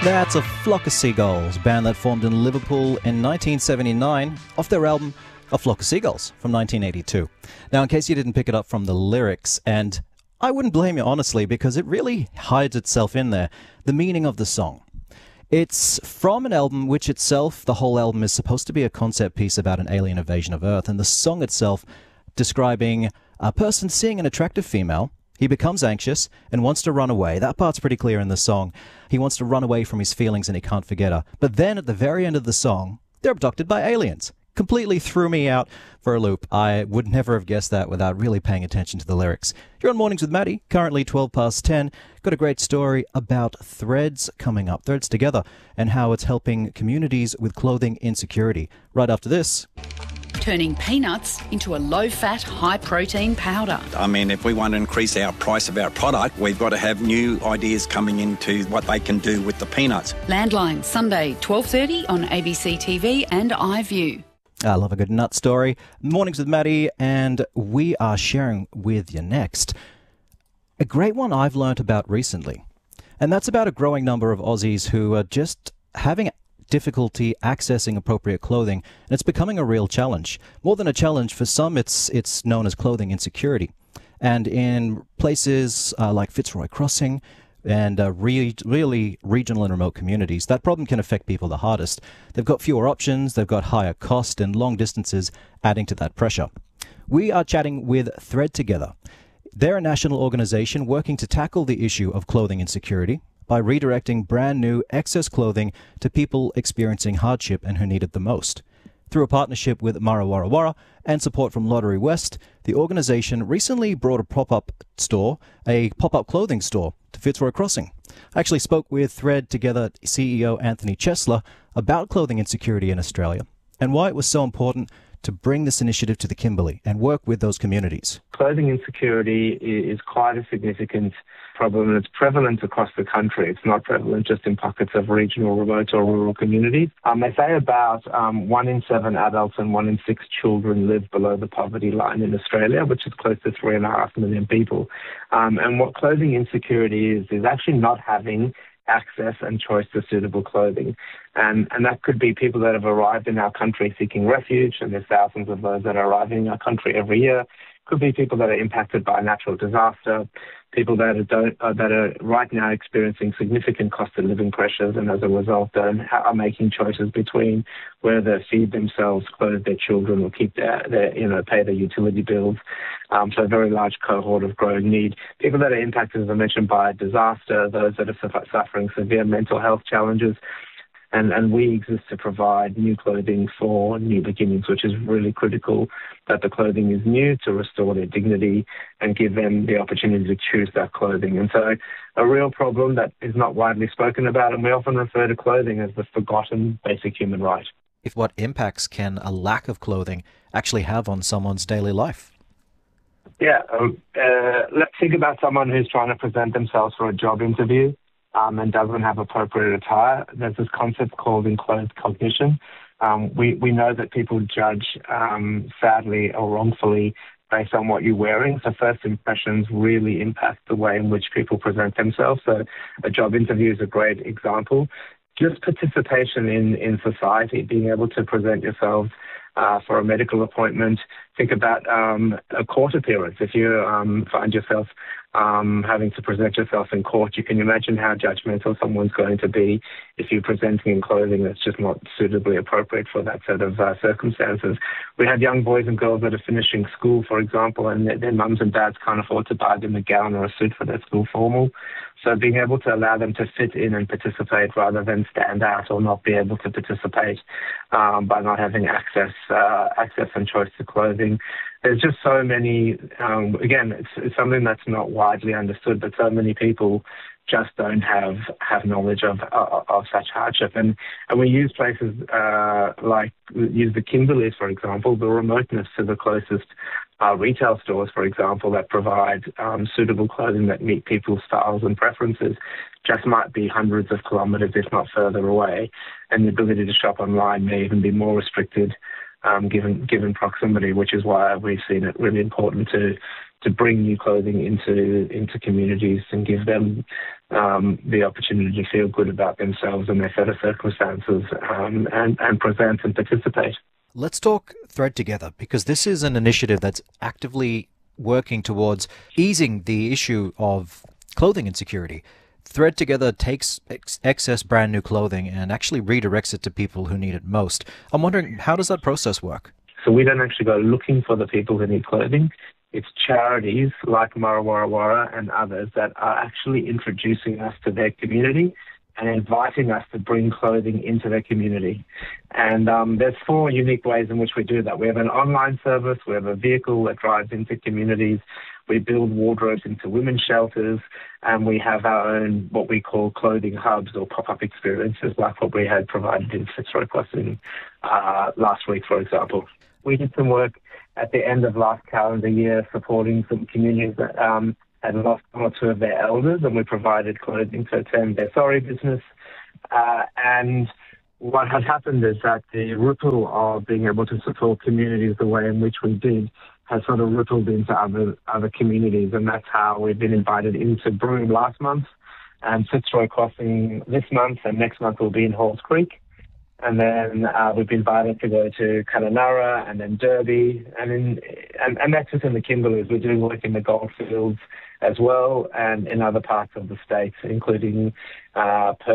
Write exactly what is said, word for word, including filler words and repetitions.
That's A Flock of Seagulls, band that formed in Liverpool in nineteen seventy-nine off their album A Flock of Seagulls from nineteen eighty-two. Now, in case you didn't pick it up from the lyrics, and I wouldn't blame you honestly because it really hides itself in there, the meaning of the song. It's from an album which itself, the whole album is supposed to be a concept piece about an alien invasion of Earth, and the song itself describing a person seeing an attractive female. He becomes anxious and wants to run away. That part's pretty clear in the song. He wants to run away from his feelings and he can't forget her. But then at the very end of the song, they're abducted by aliens. Completely threw me out for a loop. I would never have guessed that without really paying attention to the lyrics. You're on Mornings with Maddie, currently twelve past ten. Got a great story about Threads coming up, Threads Together, and how it's helping communities with clothing insecurity. Right after this. Turning peanuts into a low-fat, high-protein powder. I mean, if we want to increase our price of our product, we've got to have new ideas coming into what they can do with the peanuts. Landline, Sunday, twelve thirty on A B C T V and iView. I love a good nut story. Mornings with Maddie, and we are sharing with you next a great one I've learnt about recently. And that's about a growing number of Aussies who are just having difficulty accessing appropriate clothing, and it's becoming a real challenge. More than a challenge, for some it's it's known as clothing insecurity. And in places uh, like Fitzroy Crossing and uh, re- really regional and remote communities, that problem can affect people the hardest. They've got fewer options, they've got higher cost and long distances adding to that pressure. We are chatting with Thread Together. They're a national organisation working to tackle the issue of clothing insecurity by redirecting brand new excess clothing to people experiencing hardship and who need it the most. Through a partnership with Mara Warra Warra and support from Lottery West, the organisation recently brought a pop-up store, a pop-up clothing store, to Fitzroy Crossing. I actually spoke with Thread Together C E O Anthony Chesler about clothing insecurity in Australia and why it was so important to bring this initiative to the Kimberley and work with those communities. Clothing insecurity is quite a significant problem, and it's prevalent across the country. It's not prevalent just in pockets of regional, remote or rural communities. Um, they say about um, one in seven adults and one in six children live below the poverty line in Australia, which is close to three and a half million people. Um, and what clothing insecurity is, is actually not having access and choice to suitable clothing. And, and that could be people that have arrived in our country seeking refuge, and there's thousands of those that are arriving in our country every year. Could be people that are impacted by a natural disaster, people that are, don't, uh, that are right now experiencing significant cost of living pressures and as a result don't, are making choices between whether to feed themselves, clothe their children or keep their, their you know, pay their utility bills. Um, so a very large cohort of growing need. People that are impacted, as I mentioned, by a disaster, those that are suffering severe mental health challenges. And, and we exist to provide new clothing for new beginnings, which is really critical, that the clothing is new to restore their dignity and give them the opportunity to choose that clothing. And so a real problem that is not widely spoken about, and we often refer to clothing as the forgotten basic human right. If what impacts can a lack of clothing actually have on someone's daily life? Yeah, um, uh, let's think about someone who's trying to present themselves for a job interview. Um, and doesn't have appropriate attire. There's this concept called enclothed cognition. Um, we, we know that people judge, um, sadly or wrongfully, based on what you're wearing. So first impressions really impact the way in which people present themselves. So a job interview is a great example. Just participation in, in society, being able to present yourselves uh, for a medical appointment. Think about um, a court appearance. If you um, find yourself Um, having to present yourself in court, you can imagine how judgmental someone's going to be if you're presenting in clothing that's just not suitably appropriate for that set of uh, circumstances. We have young boys and girls that are finishing school, for example, and their, their mums and dads can't afford to buy them a gown or a suit for their school formal. So being able to allow them to fit in and participate rather than stand out or not be able to participate um, by not having access, uh, access and choice to clothing. There's just so many, um, again, it's, it's something that's not widely understood, but so many people just don't have have knowledge of of, of such hardship. And, and we use places uh, like, use the Kimberleys, for example, the remoteness to the closest uh, retail stores, for example, that provide um, suitable clothing that meet people's styles and preferences just might be hundreds of kilometres, if not further away. And the ability to shop online may even be more restricted Um, given given proximity, which is why we've seen it really important to to bring new clothing into into communities and give them um, the opportunity to feel good about themselves and their set of circumstances um, and, and present and participate. Let's talk Thread Together, because this is an initiative that's actively working towards easing the issue of clothing insecurity. Thread Together takes ex- excess brand new clothing and actually redirects it to people who need it most. I'm wondering, how does that process work? So we don't actually go looking for the people who need clothing. It's charities like Murra Warra Warra and others that are actually introducing us to their community and inviting us to bring clothing into their community. And um, there's four unique ways in which we do that. We have an online service, we have a vehicle that drives into communities, we build wardrobes into women's shelters, and we have our own what we call clothing hubs or pop-up experiences, like what we had provided in Fitzroy Crossing uh, last week, for example. We did some work at the end of last calendar year supporting some communities that um, had lost one or two of their elders, and we provided clothing to attend their sorry business. Uh, and what had happened is that the ripple of being able to support communities the way in which we did has sort of rippled into other other communities, and that's how we've been invited into Broome last month, and Fitzroy Crossing this month, and next month we'll be in Halls Creek. And then uh, we've been invited to go to Kununurra and then Derby, and in and, and that's just in the Kimberleys. We're doing work in the Goldfields as well, and in other parts of the state, including uh, Perth